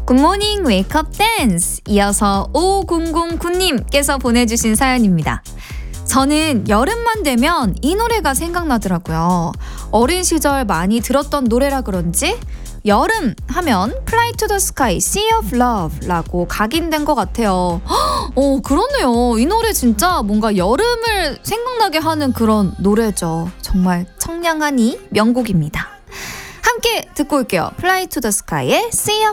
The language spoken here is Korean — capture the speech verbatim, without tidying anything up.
굿모닝 웨이크업 댄스! 이어서 오공공구님께서 보내주신 사연입니다. 저는 여름만 되면 이 노래가 생각나더라고요. 어린 시절 많이 들었던 노래라 그런지 여름 하면 Fly to the Sky, Sea of Love 라고 각인된 것 같아요. 어, 그렇네요. 이 노래 진짜 뭔가 여름을 생각나게 하는 그런 노래죠. 정말 청량하니 명곡입니다. 함께 듣고 올게요. Fly to the Sky의 Sea of